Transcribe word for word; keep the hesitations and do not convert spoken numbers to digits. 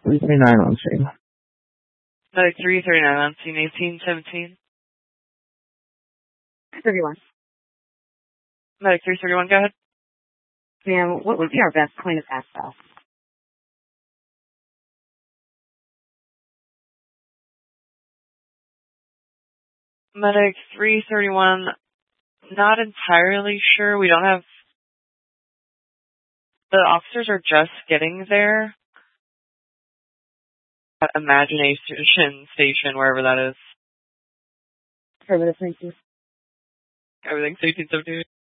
three three nine on scene. Medic three thirty-nine on scene, eighteen seventeen. thirty-one. Medic three thirty-one, go ahead. Ma'am, what would be our best point of access? Medic three thirty-one, not entirely sure. We don't have... The officers are just getting there. At Imagination Station, wherever that is. Affirmative, thank you. Everything's eighteen seventeen.